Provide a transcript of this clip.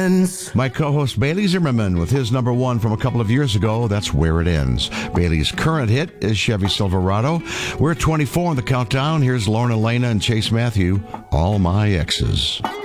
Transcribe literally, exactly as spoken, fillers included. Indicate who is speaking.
Speaker 1: ends.
Speaker 2: My co-host Bailey Zimmerman with his number one from a couple of years ago, that's Where It Ends. Bailey's current hit is Chevy Silverado. We're twenty-four on the countdown. Here's Lorna Lena and Chase Matthew, All My Exes.